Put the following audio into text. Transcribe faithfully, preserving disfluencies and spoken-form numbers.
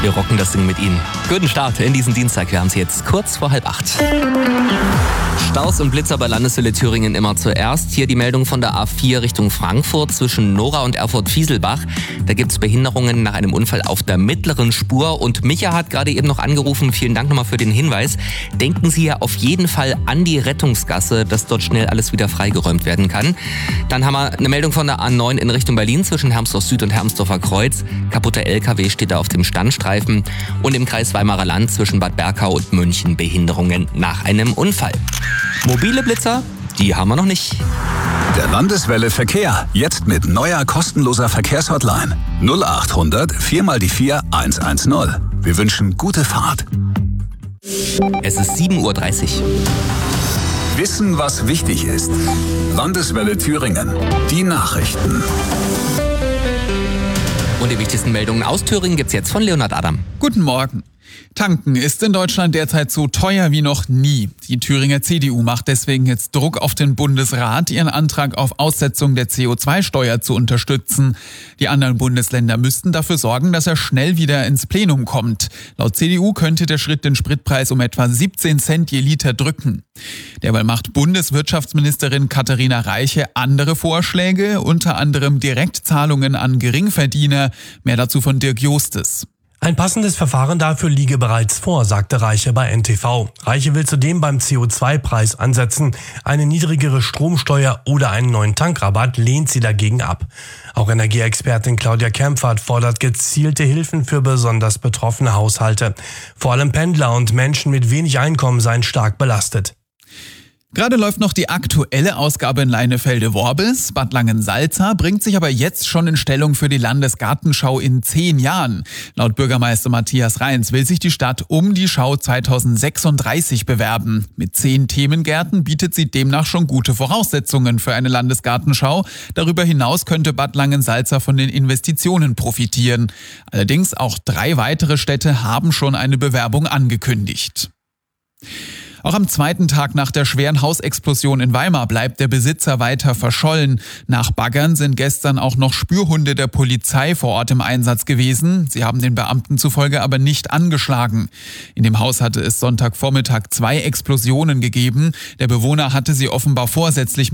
Wir rocken das Ding mit Ihnen. Guten Start in diesen Dienstag. Wir haben es jetzt kurz vor halb acht. Staus und Blitzer bei Landeswelle Thüringen immer zuerst. Hier die Meldung von der A vier Richtung Frankfurt zwischen Nora und Erfurt-Fieselbach. Da gibt es Behinderungen nach einem Unfall auf der mittleren Spur. Und Micha hat gerade eben noch angerufen. Vielen Dank nochmal für den Hinweis. Denken Sie ja auf jeden Fall an die Rettungsgasse, dass dort schnell alles wieder freigeräumt werden kann. Dann haben wir eine Meldung von der A neun in Richtung Berlin zwischen Hermsdorf Süd und Hermsdorfer Kreuz. Kaputter L K W steht da auf dem Standstreifen. Und im Kreis Weimarer Land zwischen Bad Berkau und München Behinderungen nach einem Unfall. Mobile Blitzer, die haben wir noch nicht. Der Landeswelle Verkehr, jetzt mit neuer kostenloser Verkehrshotline. null acht hundert vier mal die vier eins eins null. Wir wünschen gute Fahrt. Es ist sieben Uhr dreißig. Wissen, was wichtig ist. Landeswelle Thüringen. Die Nachrichten. Und die wichtigsten Meldungen aus Thüringen gibt's jetzt von Leonhard Adam. Guten Morgen. Tanken ist in Deutschland derzeit so teuer wie noch nie. Die Thüringer C D U macht deswegen jetzt Druck auf den Bundesrat, ihren Antrag auf Aussetzung der C O zwei Steuer zu unterstützen. Die anderen Bundesländer müssten dafür sorgen, dass er schnell wieder ins Plenum kommt. Laut C D U könnte der Schritt den Spritpreis um etwa siebzehn Cent je Liter drücken. Derweil macht Bundeswirtschaftsministerin Katharina Reiche andere Vorschläge, unter anderem Direktzahlungen an Geringverdiener. Mehr dazu von Dirk Jostes. Ein passendes Verfahren dafür liege bereits vor, sagte Reiche bei N T V. Reiche will zudem beim C O zwei Preis ansetzen. Eine niedrigere Stromsteuer oder einen neuen Tankrabatt lehnt sie dagegen ab. Auch Energieexpertin Claudia Kempfert fordert gezielte Hilfen für besonders betroffene Haushalte. Vor allem Pendler und Menschen mit wenig Einkommen seien stark belastet. Gerade läuft noch die aktuelle Ausgabe in Leinefelde-Worbels. Bad Langensalza bringt sich aber jetzt schon in Stellung für die Landesgartenschau in zehn Jahren. Laut Bürgermeister Matthias Reins will sich die Stadt um die Schau zweitausendsechsunddreißig bewerben. Mit zehn Themengärten bietet sie demnach schon gute Voraussetzungen für eine Landesgartenschau. Darüber hinaus könnte Bad Langensalza von den Investitionen profitieren. Allerdings auch drei weitere Städte haben schon eine Bewerbung angekündigt. Auch am zweiten Tag nach der schweren Hausexplosion in Weimar bleibt der Besitzer weiter verschollen. Nach Baggern sind gestern auch noch Spürhunde der Polizei vor Ort im Einsatz gewesen. Sie haben den Beamten zufolge aber nicht angeschlagen. In dem Haus hatte es Sonntagvormittag zwei Explosionen gegeben. Der Bewohner hatte sie offenbar vorsätzlich